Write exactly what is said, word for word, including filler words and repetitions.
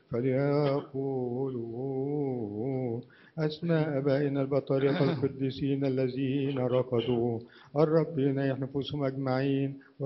فليقولوا أسماء آبائنا البطارقة القديسين الذين رقدوا الرب ينيح نفوسهم أجمعين.